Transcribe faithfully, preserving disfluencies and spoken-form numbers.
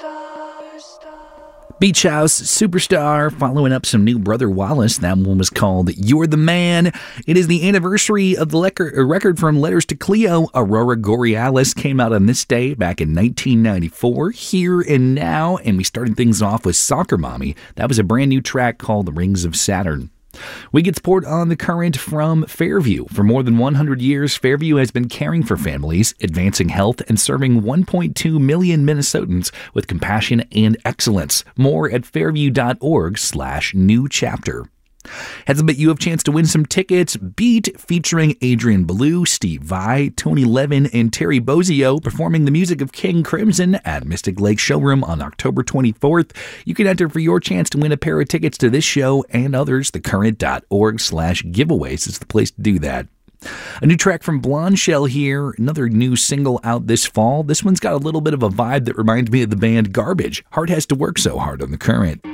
Beach House, Superstar, following up some new Brother Wallace. That one was called You're the Man. It is the anniversary of the le- record from Letters to Cleo. Aurora Borealis came out on this day back in nineteen ninety-four, Here and Now, and we started things off with Soccer Mommy. That was a brand new track called The Rings of Saturn. We get support on the current from Fairview. For more than one hundred years, Fairview has been caring for families, advancing health, and serving one point two million Minnesotans with compassion and excellence. More at fairview.org slash new chapter. Heads up, you have a chance to win some tickets. Beat, featuring Adrian Belew, Steve Vai, Tony Levin, and Terry Bozzio, performing the music of King Crimson at Mystic Lake Showroom on October twenty-fourth. You can enter for your chance to win a pair of tickets to this show and others. thecurrent.org slash giveaways is the place to do that. A new track from Blonde Shell here, another new single out this fall. This one's got a little bit of a vibe that reminds me of the band Garbage. Heart Has to Work So Hard on The Current.